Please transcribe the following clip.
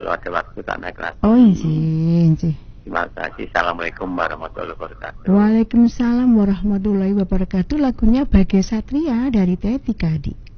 Kalau ada waktu tak naik lagi. Oh, inci. Terima kasih. Assalamualaikum warahmatullahi wabarakatuh. Waalaikumsalam warahmatullahi wabarakatuh. Lagunya Bagai Satria dari Teti Kadi.